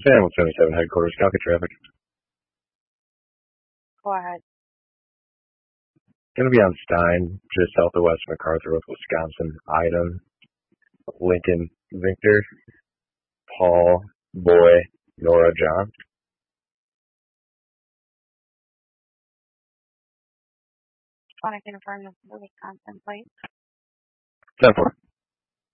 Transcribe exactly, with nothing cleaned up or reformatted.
Channel seventy-seven headquarters, copy traffic. Go ahead. Going to be on Stein, just south of West MacArthur with Wisconsin. Item, Lincoln, Victor, Paul, Boy, Nora, John. Want to confirm the Wisconsin plate? ten four.